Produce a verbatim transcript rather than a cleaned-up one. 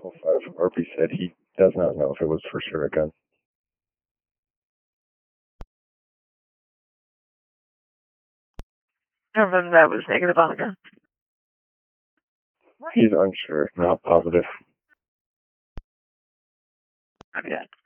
oh five, Arby said he does not know if it was for sure a gun. And then that was negative on the gun. He's unsure, not positive. Okay.